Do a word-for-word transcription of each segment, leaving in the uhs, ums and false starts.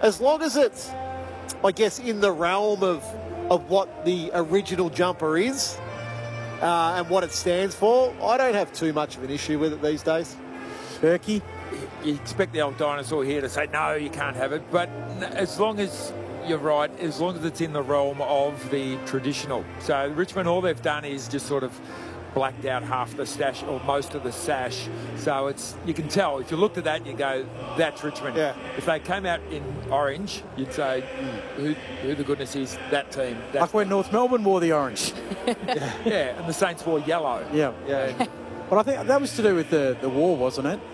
as long as it's, I guess, in the realm of, of what the original jumper is uh, and what it stands for, I don't have too much of an issue with it these days. Berkey? You expect the old dinosaur here to say, no, you can't have it. But as long as you're right, as long as it's in the realm of the traditional. So Richmond, all they've done is just sort of blacked out half the stash or most of the sash. So it's, you can tell, if you looked at that and you go, that's Richmond. Yeah. If they came out in orange, you'd say, who, who the goodness is that team? That's Like when North Melbourne wore the orange. yeah. yeah, and the Saints wore yellow. Yeah. yeah. But I think that was to do with the, the war, wasn't it?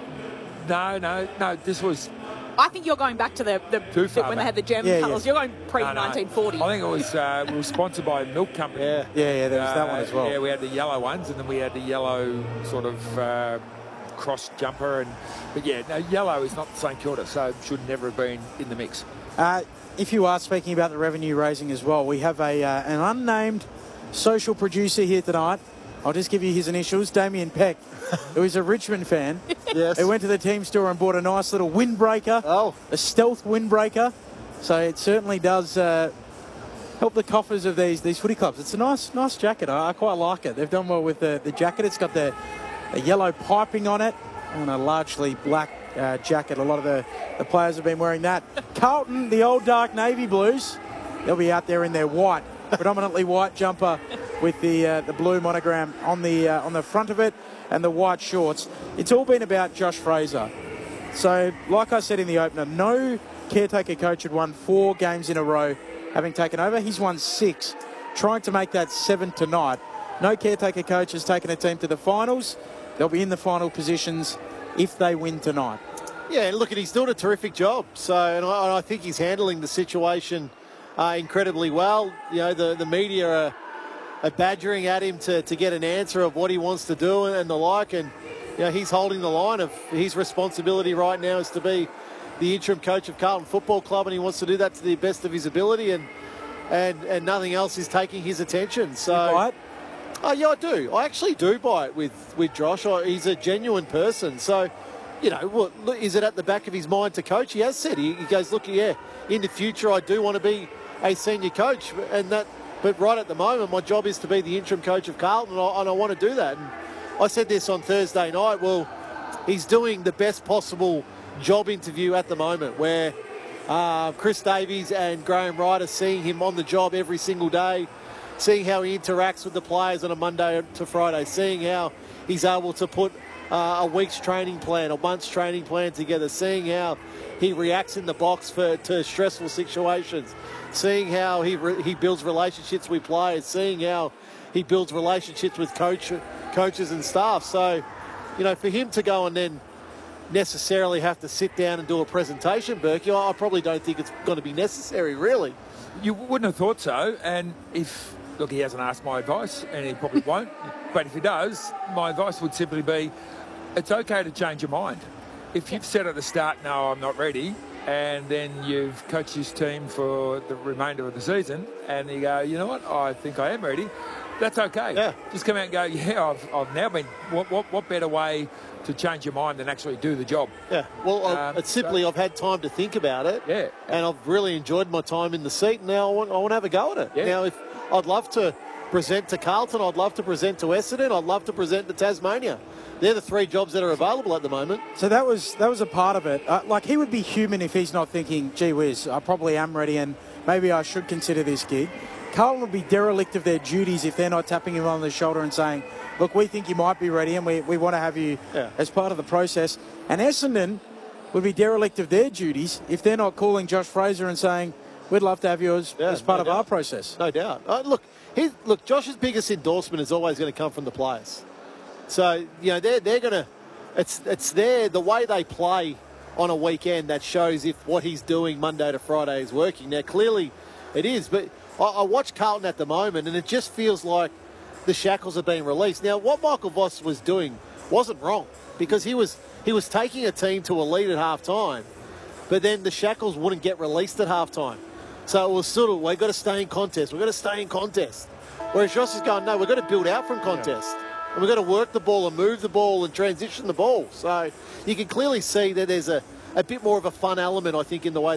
No, no, no, this was... I think you're going back to the, the, Too the far when back. they had the German Yeah, colours. yeah. You're going pre nineteen forty. No, no. I think it was, uh, we were sponsored by a milk company. Yeah. Yeah, yeah, there was that one Uh, as well. Yeah, we had the yellow ones, and then we had the yellow sort of uh, cross jumper. And But yeah, no, yellow is not St Kilda, so it should never have been in the mix. Uh, if you are speaking about the revenue raising as well, we have a uh, an unnamed social producer here tonight. I'll just give you his initials, Damien Peck, who is a Richmond fan. Yes. Who went to the team store and bought a nice little windbreaker, Oh. a stealth windbreaker. So it certainly does uh, help the coffers of these these footy clubs. It's a nice nice jacket. I, I quite like it. They've done well with the, the jacket. It's got the, the yellow piping on it and a largely black uh, jacket. A lot of the, the players have been wearing that. Carlton, the old dark navy blues, they'll be out there in their white, predominantly white jumper with the uh, the blue monogram on the uh, on the front of it and the white shorts. It's all been about Josh Fraser. So, like I said in the opener, no caretaker coach had won four games in a row having taken over. He's won six, trying to make that seven tonight. No caretaker coach has taken a team to the finals. They'll be in the final positions if they win tonight. Yeah, and look, he's doing a terrific job. So, and I, and I think he's handling the situation uh, incredibly well. You know, the, the media are, are badgering at him to, to get an answer of what he wants to do and the like. And, you know, he's holding the line of his responsibility right now is to be the interim coach of Carlton Football Club, and he wants to do that to the best of his ability, and and, and nothing else is taking his attention. So, You buy it? Oh, yeah, I do. I actually do buy it with, with Josh. I, he's a genuine person. So, you know, what, look, is it at the back of his mind to coach? He has said. He, he goes, look, yeah, in the future I do want to be a senior coach. and that. But right at the moment, my job is to be the interim coach of Carlton, and I, and I want to do that. And I said this on Thursday night. Well, he's doing the best possible job interview at the moment where uh, Chris Davies and Graham Wright are seeing him on the job every single day, seeing how he interacts with the players on a Monday to Friday, seeing how he's able to put uh, a week's training plan, a month's training plan together, seeing how he reacts in the box for to stressful situations, seeing how he re- he builds relationships with players, seeing how he builds relationships with coach coaches and staff. So, you know, for him to go and then necessarily have to sit down and do a presentation, Berkey, I probably don't think it's going to be necessary, really. You wouldn't have thought so. And if, look, he hasn't asked my advice, and he probably won't. But if he does, my advice would simply be, it's okay to change your mind. If you've said at the start, no, I'm not ready, and then you've coached this team for the remainder of the season, and you go, you know what, I think I am ready, that's okay. Yeah. Just come out and go, yeah, I've, I've now been, what, what, what better way to change your mind than actually do the job? Yeah, well, I- Um, it's simply so- I've had time to think about it, Yeah. and I've really enjoyed my time in the seat. Now I want, I want to have a go at it. Yeah. Now, if I'd love to present to Carlton, I'd love to present to Essendon, I'd love to present to Tasmania. They're the three jobs that are available at the moment. So that was that was a part of it. Uh, like, he would be human if he's not thinking, gee whiz, I probably am ready and maybe I should consider this gig. Carlton would be derelict of their duties if they're not tapping him on the shoulder and saying, look, we think you might be ready and we, we want to have you Yeah. as part of the process. And Essendon would be derelict of their duties if they're not calling Josh Fraser and saying, we'd love to have you as, Yeah, as part no of doubt. our process. No doubt. Uh, look, he, look, Josh's biggest endorsement is always going to come from the players. So, you know, they're, they're going to, it's it's there, the way they play on a weekend that shows if what he's doing Monday to Friday is working. Now, clearly it is, but I, I watch Carlton at the moment and it just feels like the shackles are being released. Now, what Michael Voss was doing wasn't wrong because he was he was taking a team to a lead at half-time, but then the shackles wouldn't get released at half-time. So it was sort of, we've got to stay in contest. We've got to stay in contest. Whereas Josh is going, no, we've got to build out from contest. And we've got to work the ball and move the ball and transition the ball. So you can clearly see that there's a, a bit more of a fun element, I think, in the way